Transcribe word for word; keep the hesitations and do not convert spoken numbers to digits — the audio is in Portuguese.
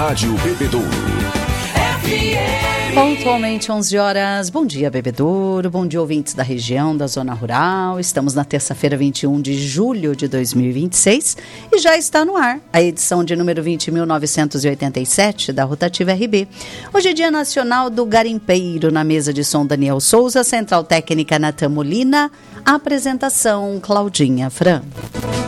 Rádio Bebedouro. F M. Pontualmente onze horas. Bom dia, Bebedouro. Bom dia, ouvintes da região, da zona rural. Estamos na terça-feira, vinte e um de julho de dois mil e vinte e seis e já está no ar a edição de número vinte mil novecentos e oitenta e sete da Rotativa R B. Hoje é Dia Nacional do Garimpeiro. Na mesa de som, Daniel Souza, Central Técnica Natan Molina. Apresentação, Claudinha Franco.